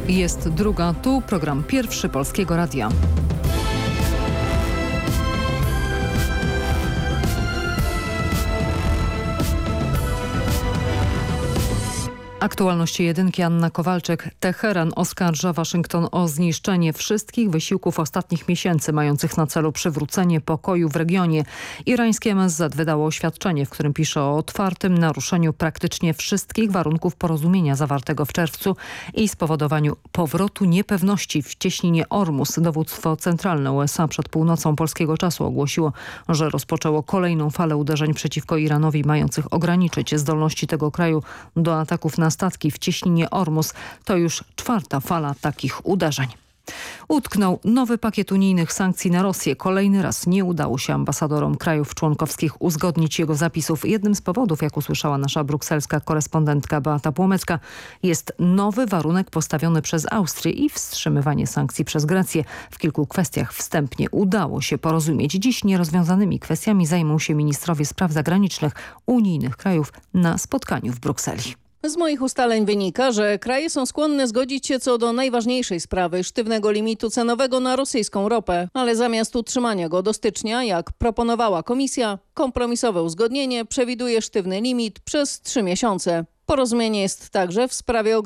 Jest druga, tu program Pierwszy Polskiego Radia. Aktualności jedynki, Anna Kowalczyk. Teheran oskarża Waszyngton o zniszczenie wszystkich wysiłków ostatnich miesięcy mających na celu przywrócenie pokoju w regionie. Irańskie MSZ wydało oświadczenie, w którym pisze o otwartym naruszeniu praktycznie wszystkich warunków porozumienia zawartego w czerwcu i spowodowaniu powrotu niepewności w cieśninie Ormus. Dowództwo centralne USA przed północą polskiego czasu ogłosiło, że rozpoczęło kolejną falę uderzeń przeciwko Iranowi mających ograniczyć zdolności tego kraju do ataków na statki w cieśninie Ormus. To już czwarta fala takich uderzeń. Utknął nowy pakiet unijnych sankcji na Rosję. Kolejny raz nie udało się ambasadorom krajów członkowskich uzgodnić jego zapisów. Jednym z powodów, jak usłyszała nasza brukselska korespondentka Beata Płomecka, jest nowy warunek postawiony przez Austrię i wstrzymywanie sankcji przez Grecję. W kilku kwestiach wstępnie udało się porozumieć. Dziś nierozwiązanymi kwestiami zajmą się ministrowie spraw zagranicznych unijnych krajów na spotkaniu w Brukseli. Z moich ustaleń wynika, że kraje są skłonne zgodzić się co do najważniejszej sprawy, sztywnego limitu cenowego na rosyjską ropę. Ale zamiast utrzymania go do stycznia, jak proponowała komisja, kompromisowe uzgodnienie przewiduje sztywny limit przez 3 miesiące. Porozumienie jest także w sprawie